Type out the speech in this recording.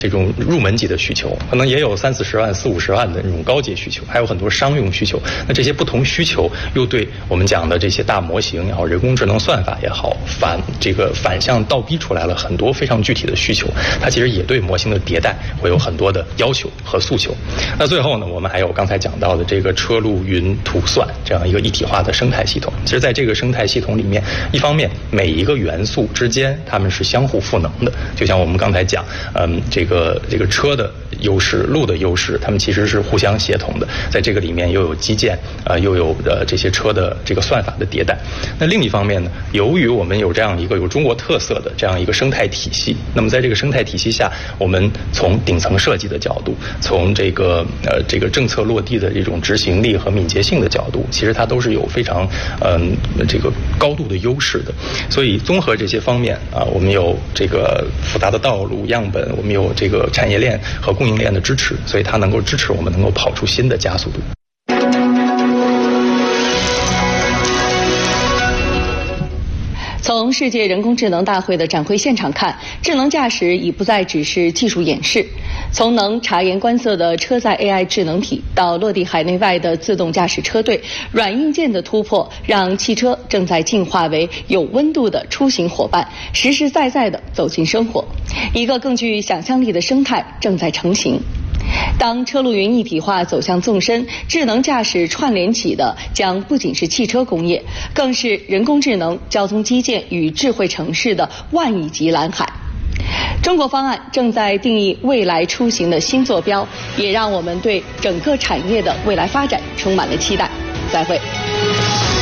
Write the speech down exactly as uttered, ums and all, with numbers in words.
这种入门级的需求，可能也有三四十万、四五十万的这种高阶需求，还有很多商用需求。那这些不同需求又对我们讲的这些大模型也好、人工智能算法也好，反这个反向倒逼出来了很多非常具体的需求。它其实也对模型的迭代会有很多的要求和诉求。那最后呢，我们还有刚才讲到的这个车路云图算这样一个一体化的生态系统。其实在这个生态系统里面，一方面每一个元素之间它们是相互赋能的，就像我们刚才讲，嗯，这个。这个这个车的优势、路的优势，它们其实是互相协同的。在这个里面又有基建，呃，又有呃这些车的这个算法的迭代。那另一方面呢，由于我们有这样一个有中国特色的这样一个生态体系，那么在这个生态体系下，我们从顶层设计的角度，从这个呃这个政策落地的这种执行力和敏捷性的角度，其实它都是有非常嗯、呃、这个高度的优势的。所以综合这些方面啊，我们有这个复杂的道路样本，我们有这个产业链和供应链的支持，所以它能够支持我们能够跑出新的加速度。 从世界人工智能大会的展会现场看，智能驾驶已不再只是技术演示。从能察言观色的车载 A I 智能体，到落地海内外的自动驾驶车队，软硬件的突破让汽车正在进化为有温度的出行伙伴，实实在在地走进生活。一个更具想象力的生态正在成型。当车路云一体化走向纵深，智能驾驶串联起的将不仅是汽车工业，更是人工智能、交通基建与智慧城市的万亿级蓝海。中国方案正在定义未来出行的新坐标，也让我们对整个产业的未来发展充满了期待。再会。